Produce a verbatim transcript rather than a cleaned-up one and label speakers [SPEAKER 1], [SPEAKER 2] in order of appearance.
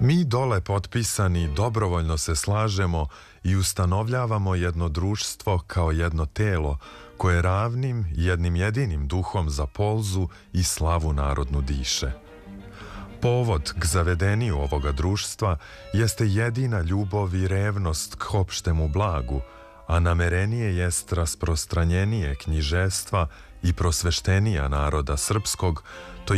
[SPEAKER 1] Mi dole potpisani dobrovoljno se slažemo i ustanovljavamo jedno društvo kao jedno telo koje ravnim jednim jedinim duhom za polzu i slavu narodnu diše. Povod k zavedeniju ovoga društva jeste jedina ljubav i revnost k opštemu blagu, a namerenije jest rasprostranjenije književstva i prosveštenija naroda srpskog, to